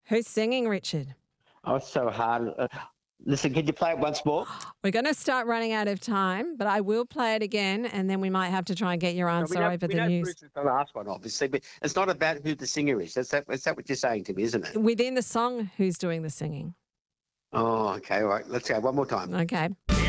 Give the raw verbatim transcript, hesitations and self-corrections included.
Who's singing, Richard? Oh, it's so hard. Uh, listen, can you play it once more? We're going to start running out of time, but I will play it again, and then we might have to try and get your No, we answer know, over we the know news. Bruce is the last one, obviously, but it's not about who the singer is. That's that, is that what you're saying to me, isn't it? Within the song, who's doing the singing? Oh, okay. All right. Let's go one more time. Okay. The